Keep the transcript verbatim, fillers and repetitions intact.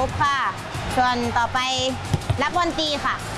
บค่ะส่วนต่อไปรับบอลตีค่ะ